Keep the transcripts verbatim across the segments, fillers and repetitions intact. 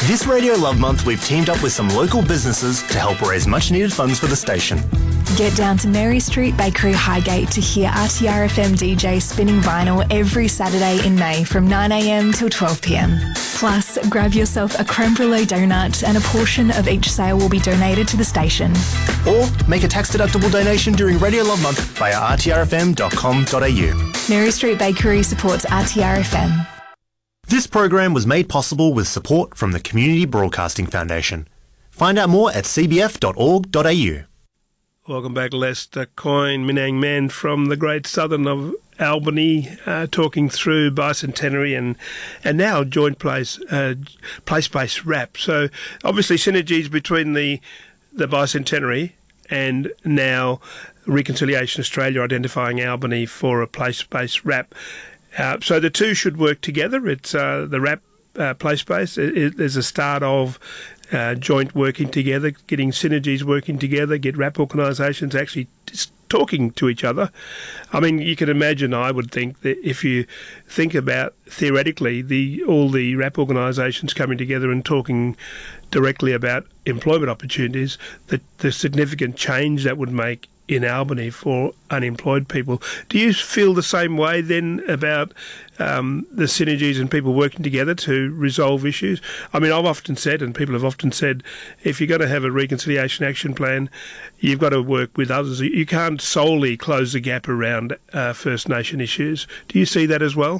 This Radio Love Month, we've teamed up with some local businesses to help raise much-needed funds for the station. Get down to Mary Street Bakery Highgate to hear R T R F M D J spinning vinyl every Saturday in May from nine a m till twelve p m. Plus, grab yourself a creme brulee donut and a portion of each sale will be donated to the station. Or make a tax-deductible donation during Radio Love Month via r t r f m dot com dot a u. Mary Street Bakery supports R T R F M. This program was made possible with support from the Community Broadcasting Foundation. Find out more at c b f dot org dot a u. Welcome back, Lester Coyne, Minang Man from the Great Southern of Albany, uh, talking through Bicentenary and and now Joint Place uh, Place-Based Rap. So obviously synergies between the the Bicentenary and now Reconciliation Australia identifying Albany for a place-based rap. Uh, so the two should work together. It's uh, the rap uh, place-based. It, it, there's a start of uh, joint working together, getting synergies working together, get rap organisations actually just talking to each other. I mean, you can imagine, I would think, that if you think about theoretically the all the rap organisations coming together and talking directly about employment opportunities, the, the significant change that would make in Albany for unemployed people. Do you feel the same way then about um, the synergies and people working together to resolve issues? I mean, I've often said, and people have often said, if you're going to have a reconciliation action plan, you've got to work with others. You can't solely close the gap around uh, First Nation issues. Do you see that as well?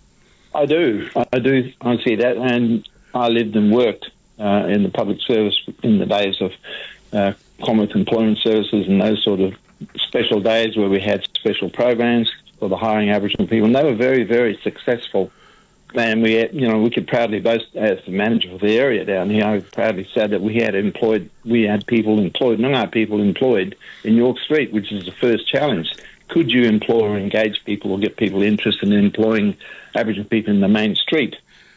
I do. I do. I see that. And I lived and worked uh, in the public service in the days of uh, Commonwealth Employment Services and those sort of special days where we had special programs for the hiring Aboriginal people, and they were very, very successful. And we, had, you know, we could proudly boast as the manager for the area down here. I proudly said that we had employed, we had people employed, Noongar people employed in York Street, which is the first challenge. Could you employ or engage people or get people interested in employing Aboriginal people in the main street?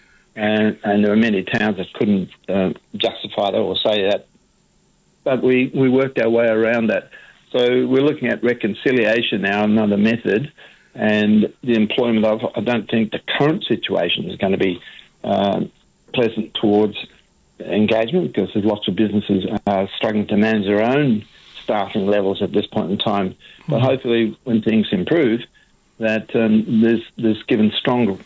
And, and there were many towns that couldn't uh, justify that or say that. But we, we worked our way around that. So we're looking at reconciliation now, another method, and the employment of, I don't think the current situation is going to be uh, pleasant towards engagement because there's lots of businesses uh, struggling to manage their own staffing levels at this point in time. Mm-hmm. But hopefully when things improve, that um, there's, there's given stronger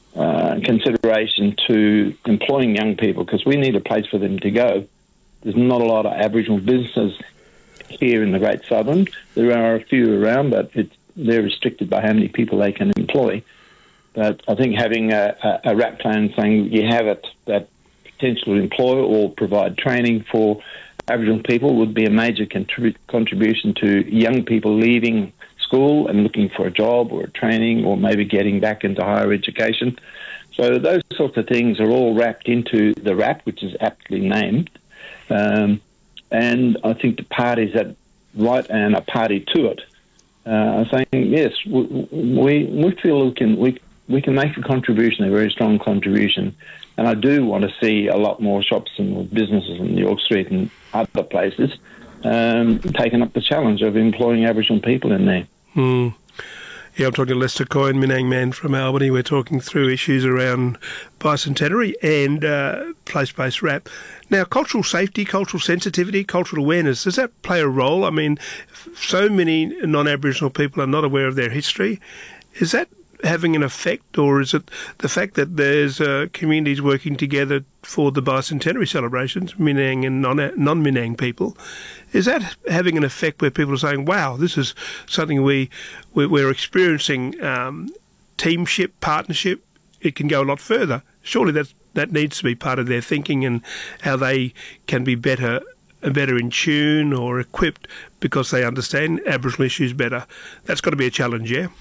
uh, consideration to employing young people because we need a place for them to go. There's not a lot of Aboriginal businesses here in the Great Southern. There are a few around, but it's, they're restricted by how many people they can employ. But I think having a, a, a RAP plan saying you have it that potential to employ or provide training for Aboriginal people would be a major contrib- contribution to young people leaving school and looking for a job or a training or maybe getting back into higher education. So those sorts of things are all wrapped into the RAP, which is aptly named. Um, and I think the parties that write and are party to it uh, are saying, yes, we, we we feel we can we we can make a contribution, a very strong contribution. And I do want to see a lot more shops and businesses in York Street and other places um, taking up the challenge of employing Aboriginal people in there. Hmm. Yeah, I'm talking to Lester Coyne, Minang Man from Albany. We're talking through issues around Bicentenary and uh, place-based rap. Now, cultural safety, cultural sensitivity, cultural awareness, does that play a role? I mean, so many non-Aboriginal people are not aware of their history. Is that having an effect, or is it the fact that there's uh, communities working together for the Bicentenary celebrations, Minang and non- non-Minang people? Is that having an effect where people are saying, wow, this is something we, we're experiencing, um, teamship, partnership, it can go a lot further? Surely that's, that needs to be part of their thinking and how they can be better better in tune or equipped because they understand Aboriginal issues better. That's got to be a challenge, yeah?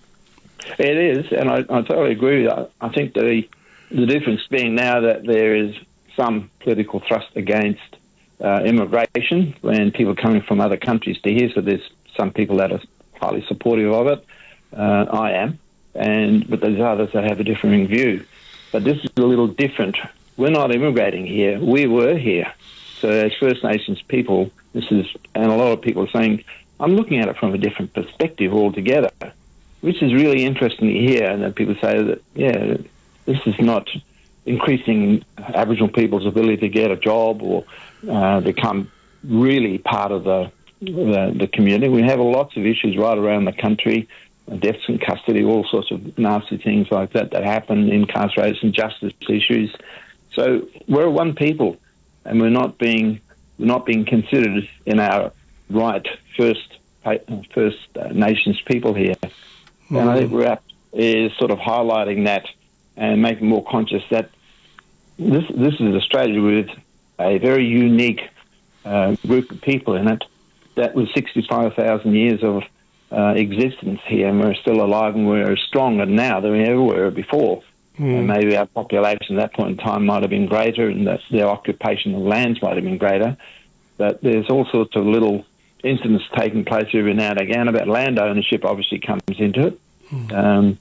It is, and I, I totally agree with that. I think the the difference being now that there is some political thrust against uh, immigration and people coming from other countries to here, so there's some people that are highly supportive of it. Uh, I am, and but there's others that have a differing view. But this is a little different. We're not immigrating here. We were here. So as First Nations people, this is, and a lot of people are saying, I'm looking at it from a different perspective altogether, which is really interesting to hear. And that people say that, yeah, this is not increasing Aboriginal people's ability to get a job or uh, become really part of the, the the community. We have lots of issues right around the country, deaths in custody, all sorts of nasty things like that that happen, incarceration, justice issues. So we're one people, and we're not being we're not being considered in our right first First Nations people here. Mm. And I think RAP is sort of highlighting that and making more conscious that this this is Australia with a very unique uh, group of people in it that was sixty-five thousand years of uh, existence here, and we're still alive and we're stronger now than we ever were before. Mm. And maybe our population at that point in time might have been greater, and that their occupation of lands might have been greater. But there's all sorts of little incidents taking place every now and again about land ownership obviously comes into it. Mm. Um,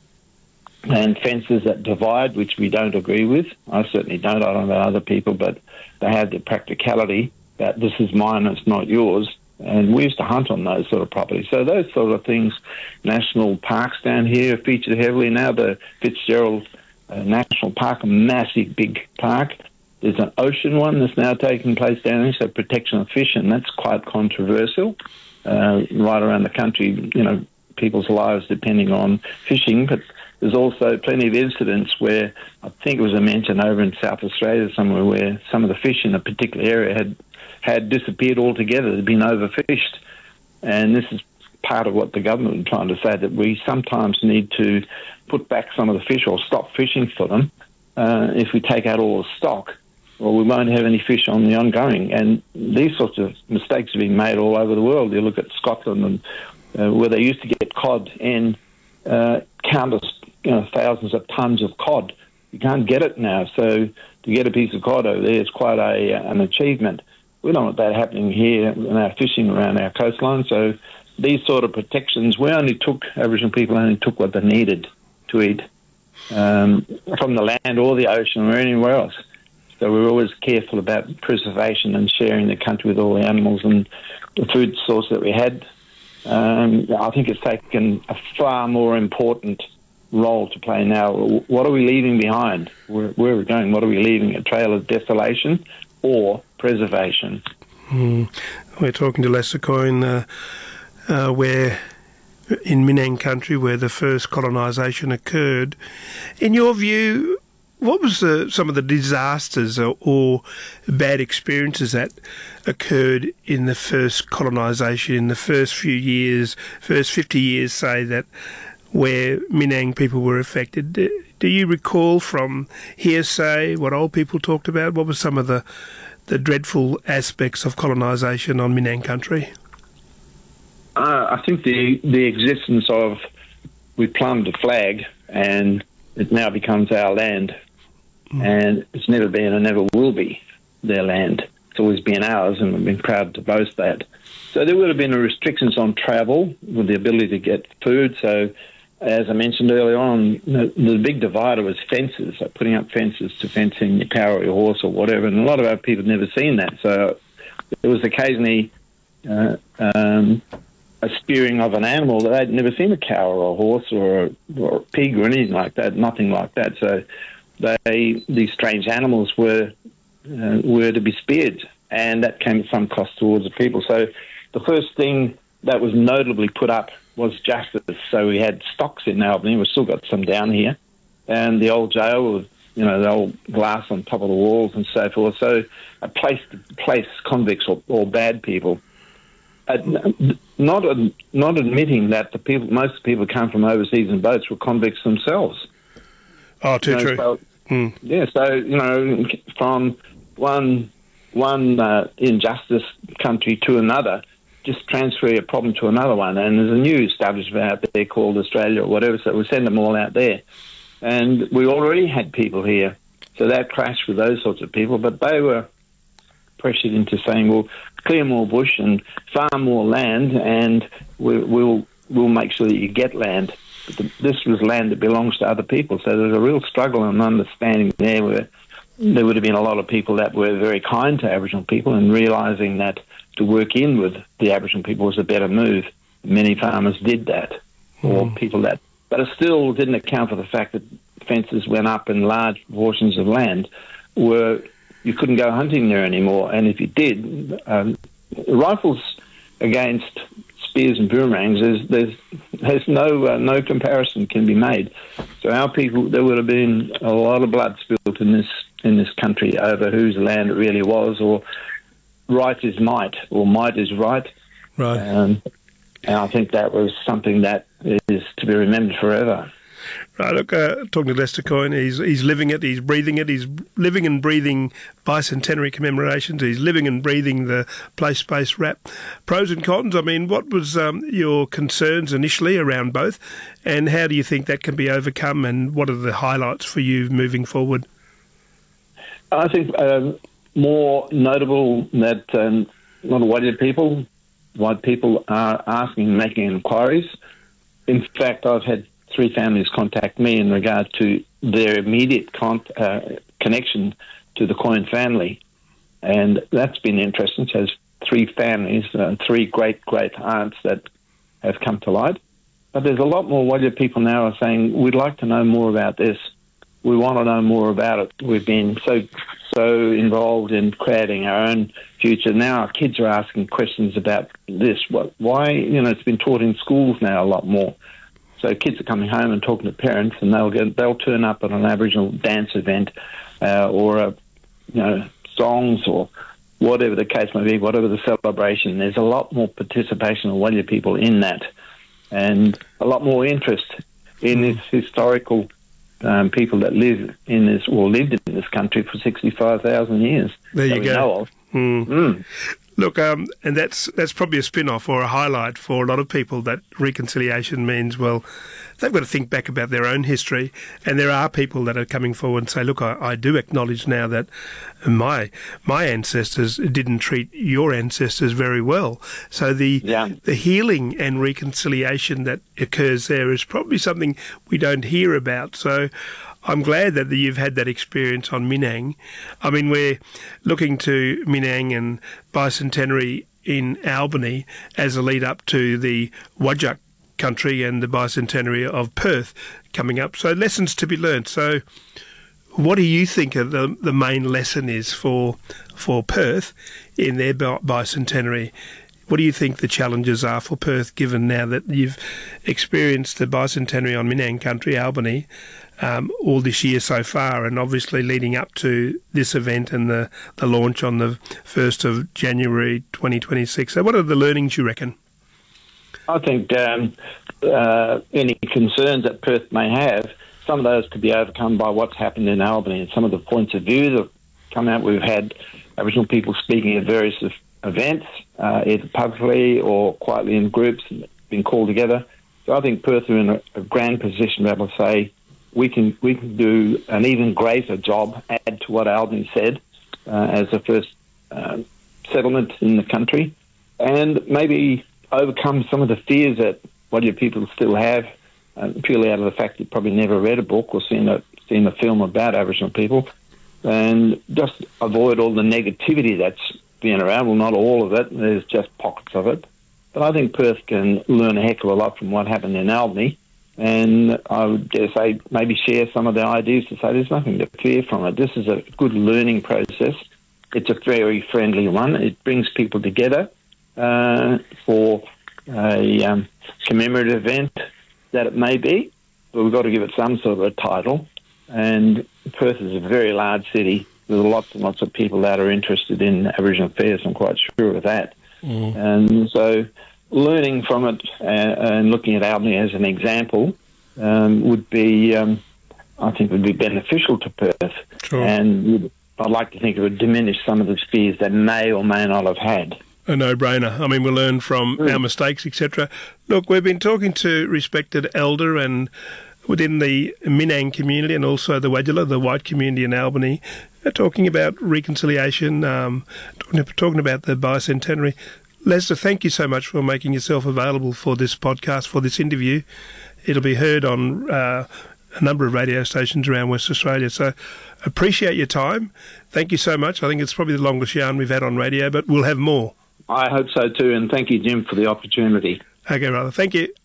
and fences that divide, which we don't agree with. I certainly don't. I don't know about other people, but they have the practicality that this is mine, it's not yours. And we used to hunt on those sort of properties. So those sort of things, national parks down here featured heavily now. The Fitzgerald uh, National Park, a massive big park. There's an ocean one that's now taking place down there, so protection of fish, and that's quite controversial. Uh, right around the country, you know, people's lives depending on fishing, but there's also plenty of incidents where I think it was a mention over in South Australia somewhere where some of the fish in a particular area had had disappeared altogether, had been overfished. And this is part of what the government was trying to say, that we sometimes need to put back some of the fish or stop fishing for them. Uh, if we take out all the stock, well, we won't have any fish on the ongoing. And these sorts of mistakes are being made all over the world. You look at Scotland, and uh, where they used to get cod and uh, countless, you know, thousands of tons of cod. You can't get it now. So to get a piece of cod over there is quite a an achievement. We don't want that happening here in our fishing around our coastline. So these sort of protections, we only took, Aboriginal people only took what they needed to eat um, from the land or the ocean or anywhere else. So we were always careful about preservation and sharing the country with all the animals and the food source that we had. Um, I think it's taken a far more important role to play now. What are we leaving behind? Where, where are we going? What are we leaving? A trail of desolation or preservation? Mm. We're talking to Lester Coyne, uh, uh, where in Minang country, where the first colonisation occurred. In your view, what was the, some of the disasters or, or bad experiences that occurred in the first colonisation, in the first few years, first fifty years, say, that where Minang people were affected? Do, do you recall from hearsay what old people talked about? What were some of the, the dreadful aspects of colonisation on Minang country? Uh, I think the, the existence of, we plumbed a flag and it now becomes our land. And it's never been and never will be their land. It's always been ours, and we've been proud to boast that. So there would have been restrictions on travel with the ability to get food. So as I mentioned earlier on, the, the big divider was fences, like putting up fences to fence in your cow or your horse or whatever. And a lot of our people had never seen that. So there was occasionally uh, um, a spearing of an animal that they'd never seen, a cow or a horse or a, or a pig or anything like that, nothing like that. So They, these strange animals were uh, were to be speared, and that came at some cost towards the people. So the first thing that was notably put up was justice. So we had stocks in Albany. We've still got some down here, and the old jail with, you know, the old glass on top of the walls and so forth. So a place to place convicts or, or bad people. Uh, not not admitting that the people, most people come from overseas in boats were convicts themselves. Oh, too you know, true. So, mm. Yeah, so, you know, from one one uh, injustice country to another, just transfer a problem to another one. And there's a new establishment out there called Australia or whatever, so we send them all out there. And we already had people here, so that clashed with those sorts of people, but they were pressured into saying, well, clear more bush and farm more land, and we, we'll we'll make sure that you get land. But the, this was land that belongs to other people, so there's a real struggle and understanding there where there would have been a lot of people that were very kind to Aboriginal people and realising that to work in with the Aboriginal people was a better move. Many farmers did that, or mm. people that, but it still didn't account for the fact that fences went up and large portions of land were, you couldn't go hunting there anymore. And if you did, um, rifles against spears and boomerangs, there's there's, there's no uh, no comparison can be made. So our people, there would have been a lot of blood spilled in this in this country over whose land it really was, or right is might, or might is right. Right. Um, and I think that was something that is to be remembered forever. Right, look, uh, talking to Lester Coyne, he's he's living it, he's breathing it, he's living and breathing bicentenary commemorations, he's living and breathing the place-based rap. Pros and cons, I mean, what was um, your concerns initially around both, and how do you think that can be overcome, and what are the highlights for you moving forward? I think um, more notable that um, a lot of white people, white people are asking, making inquiries. In fact, I've had three families contact me in regard to their immediate con- uh, connection to the Coyne family. And that's been interesting. So there's three families, uh, three great, great aunts that have come to light. But there's a lot more Wadja people now are saying, we'd like to know more about this. We want to know more about it. We've been so so involved in creating our own future. Now our kids are asking questions about this. What, why, you know, it's been taught in schools now a lot more. So kids are coming home and talking to parents, and they'll get, they'll turn up at an Aboriginal dance event uh, or a, you know, songs or whatever the case may be, whatever the celebration. There's a lot more participation of Wadja people in that, and a lot more interest in this historical um, people that live in this or lived in this country for sixty-five thousand years. There you that we go. know of. Mm. Mm. Look, um, and that's that's probably a spin-off or a highlight for a lot of people, that reconciliation means, well, they've got to think back about their own history, and there are people that are coming forward and say, look, I, I do acknowledge now that my my ancestors didn't treat your ancestors very well. So the Yeah. the healing and reconciliation that occurs there is probably something we don't hear about. So I'm glad that you've had that experience on Minang. I mean, we're looking to Minang and bicentenary in Albany as a lead up to the Wadjuk country and the bicentenary of Perth coming up. So lessons to be learnt. So what do you think the the main lesson is for for Perth in their bicentenary? What do you think the challenges are for Perth, given now that you've experienced the bicentenary on Minang country, Albany, um, all this year so far, and obviously leading up to this event and the, the launch on the first of January twenty twenty-six? So what are the learnings, you reckon? I think um, uh, any concerns that Perth may have, some of those could be overcome by what's happened in Albany, and some of the points of view that have come out. We've had Aboriginal people speaking at various events, uh, either publicly or quietly in groups, and been called together. So I think Perth are in a, a grand position to be able to say we can we can do an even greater job, add to what Albany said uh, as the first uh, settlement in the country, and maybe overcome some of the fears that Wadja people still have, uh, purely out of the fact that probably never read a book or seen a seen a film about Aboriginal people, and just avoid all the negativity that's being around. Well, not all of it. There's just pockets of it. But I think Perth can learn a heck of a lot from what happened in Albany, and I would dare say maybe share some of the ideas to say there's nothing to fear from it. This is a good learning process. It's a very friendly one. It brings people together uh, for a um, commemorative event that it may be, but we've got to give it some sort of a title. And Perth is a very large city. There's lots and lots of people that are interested in Aboriginal affairs, I'm quite sure of that. Mm. And so learning from it uh, and looking at Albany as an example um, would be, um, I think, would be beneficial to Perth. Sure. And I'd like to think it would diminish some of the fears they may or may not have had. A no-brainer. I mean, we'll learn from mm. our mistakes, et cetera. Look, we've been talking to respected elder and within the Minang community and also the Wadjala, the white community in Albany, uh, talking about reconciliation, um, talking, talking about the bicentenary. Lester, thank you so much for making yourself available for this podcast, for this interview. It'll be heard on uh, a number of radio stations around West Australia. So appreciate your time. Thank you so much. I think it's probably the longest yarn we've had on radio, but we'll have more. I hope so too, and thank you, Jim, for the opportunity. Okay, brother. Thank you.